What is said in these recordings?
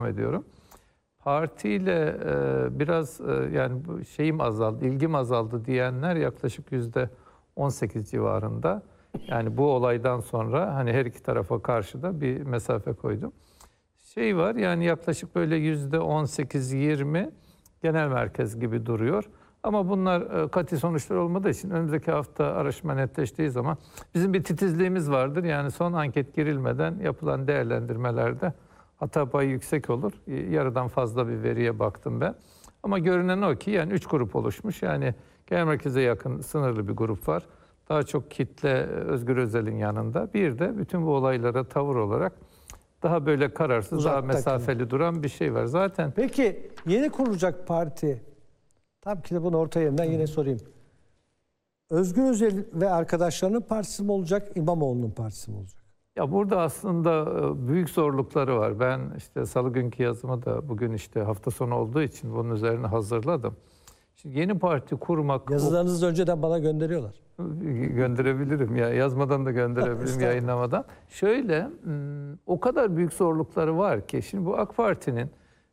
ediyorum. Partiyle biraz yani şeyim azaldı, ilgim azaldı diyenler yaklaşık %18 civarında. Yani bu olaydan sonra hani her iki tarafa karşı da bir mesafe koydum. Şey var yani yaklaşık böyle %18-20 genel merkez gibi duruyor. Ama bunlar kat'i sonuçlar olmadığı için önümüzdeki hafta araştırma netleştiği zaman bizim bir titizliğimiz vardır. Yani son anket girilmeden yapılan değerlendirmelerde hata payı yüksek olur. Yarıdan fazla bir veriye baktım ben. Ama görünen o ki yani 3 grup oluşmuş. Yani genel merkeze yakın sınırlı bir grup var. Daha çok kitle Özgür Özel'in yanında. Bir de bütün bu olaylara tavır olarak daha böyle kararsız, Uzaktaki, daha mesafeli duran bir şey var. Zaten peki yeni kurulacak parti, tam ki de bunu orta yerinden yine sorayım. Özgür Özel ve arkadaşlarının partisi mi olacak, İmamoğlu'nun partisi mi olacak? ya burada aslında büyük zorlukları var. Ben işte salı günkü yazımı da bugün işte hafta sonu olduğu için bunun üzerine hazırladım. Şimdi yeni parti kurmak... Yazılarınızı önceden bana gönderiyorlar. Gönderebilirim ya, yazmadan da gönderebilirim, yayınlamadan. Şöyle, o kadar büyük zorlukları var ki şimdi bu AK Parti'nin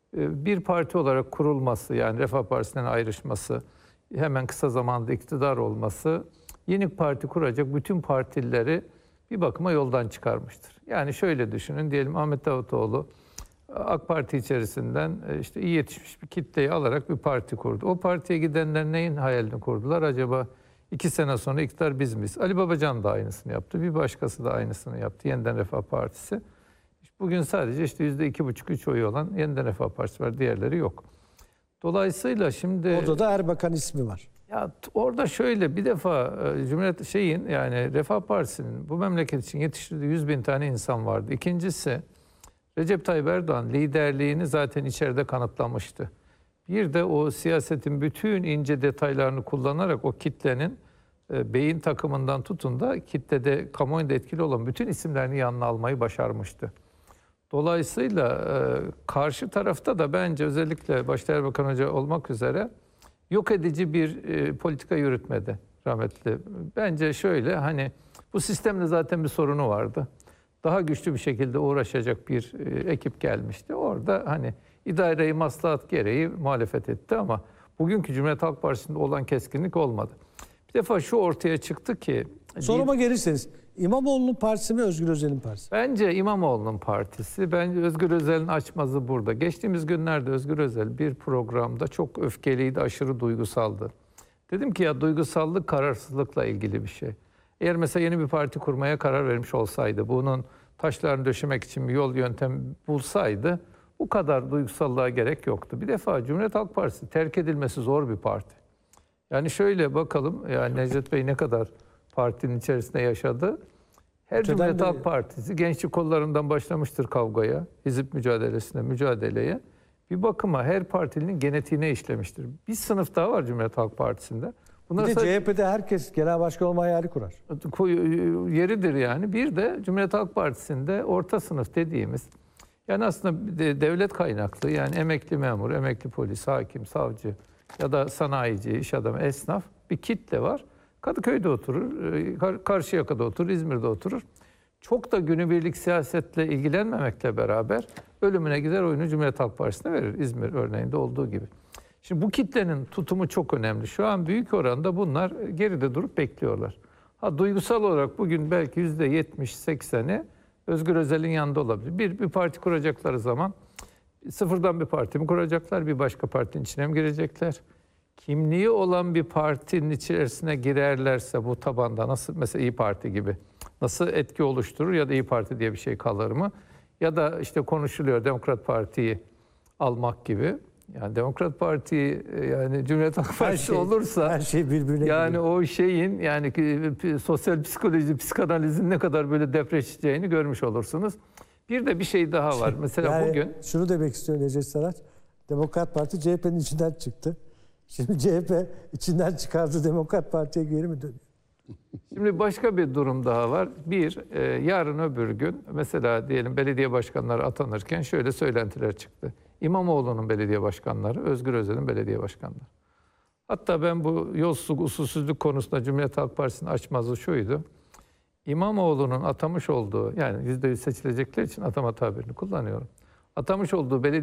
bir parti olarak kurulması, yani Refah Partisi'nden ayrışması, hemen kısa zamanda iktidar olması, yeni parti kuracak bütün partileri bir bakıma yoldan çıkarmıştır. Yani şöyle düşünün, diyelim Ahmet Davutoğlu AK Parti içerisinden işte iyi yetişmiş bir kitleyi alarak bir parti kurdu. O partiye gidenler neyin hayalini kurdular? Acaba 2 sene sonra iktidar biz miyiz? Ali Babacan da aynısını yaptı. Bir başkası da aynısını yaptı. Yeniden Refah Partisi. Bugün sadece işte %2,5-3 oyu olan Yeniden Refah Partisi var. Diğerleri yok. Dolayısıyla şimdi... Orada da Erbakan ismi var. Ya orada şöyle bir defa Cumhuriyet yani Refah Partisi'nin bu memleket için yetiştirdiği 100.000 tane insan vardı. İkincisi Recep Tayyip Erdoğan liderliğini zaten içeride kanıtlamıştı. Bir de o siyasetin bütün ince detaylarını kullanarak o kitlenin beyin takımından tutun da kitlede kamuoyunda etkili olan bütün isimlerini yanına almayı başarmıştı. Dolayısıyla karşı tarafta da bence özellikle başta Erbakan Hoca olmak üzere yok edici bir politika yürütmedi rahmetli. Bence şöyle, hani bu sistemde zaten bir sorunu vardı. Daha güçlü bir şekilde uğraşacak bir ekip gelmişti. Orada hani idare-i maslahat gereği muhalefet etti ama bugünkü Cumhuriyet Halk Partisi'nde olan keskinlik olmadı. Bir defa şu ortaya çıktı ki... Soruma gelirseniz İmamoğlu'nun partisi mi, Özgür Özel'in partisi? Bence İmamoğlu'nun partisi. Bence Özgür Özel'in açmazı burada. Geçtiğimiz günlerde Özgür Özel bir programda çok öfkeliydi, aşırı duygusaldı. Dedim ki ya duygusallık kararsızlıkla ilgili bir şey. Eğer mesela yeni bir parti kurmaya karar vermiş olsaydı, bunun taşlarını döşemek için bir yol yöntem bulsaydı bu kadar duygusallığa gerek yoktu. Bir defa Cumhuriyet Halk Partisi terk edilmesi zor bir parti. Yani şöyle bakalım, yani Necdet Bey ne kadar partinin içerisinde yaşadı. Her Cumhuriyet Halk Partisi gençlik kollarından başlamıştır kavgaya, hizip mücadeleye. Bir bakıma her partinin genetiğine işlemiştir. Bir sınıf daha var Cumhuriyet Halk Partisi'nde. Bunlar bir de CHP'de herkes genel başkan olma hayali kurar. Yeridir yani. Bir de Cumhuriyet Halk Partisi'nde orta sınıf dediğimiz, yani aslında devlet kaynaklı, yani emekli memur, emekli polis, hakim, savcı ya da sanayici, iş adamı, esnaf bir kitle var. Kadıköy'de oturur, Karşıyaka'da oturur, İzmir'de oturur. Çok da günübirlik siyasetle ilgilenmemekle beraber ölümüne gider oyunu Cumhuriyet Halk Partisi'ne verir. İzmir örneğinde olduğu gibi. Şimdi bu kitlenin tutumu çok önemli. Şu an büyük oranda bunlar geride durup bekliyorlar. Duygusal olarak bugün belki %70-80'i Özgür Özel'in yanında olabilir. Bir parti kuracakları zaman sıfırdan bir parti mi kuracaklar, bir başka partinin içine mi girecekler? Kimliği olan bir partinin içerisine girerlerse bu tabanda nasıl, mesela İYİ Parti gibi nasıl etki oluşturur ya da İYİ Parti diye bir şey kalır mı? Ya da işte konuşuluyor Demokrat Parti'yi almak gibi. Yani Demokrat Parti yani Cumhuriyet Halk Partisi olursa her şey birbirine yani giriyor. O şeyin yani sosyal psikoloji, psikanalizin ne kadar böyle depreşeceğini görmüş olursunuz. Bir de bir şey daha var. Mesela yani bugün şunu demek istiyor Necdet Saraç. Demokrat Parti CHP'nin içinden çıktı. Şimdi CHP içinden çıkardı, Demokrat Parti'ye geri mi dönüyor? Şimdi başka bir durum daha var. Yarın öbür gün mesela diyelim belediye başkanları atanırken şöyle söylentiler çıktı. İmamoğlu'nun belediye başkanları, Özgür Özel'in belediye başkanları. Hatta ben bu yolsuzluk, usulsüzlük konusunda Cumhuriyet Halk Partisi'nin açmazı şuydu. İmamoğlu'nun atamış olduğu, yani %100 seçilecekler için atama tabirini kullanıyorum. Atamış olduğu belediye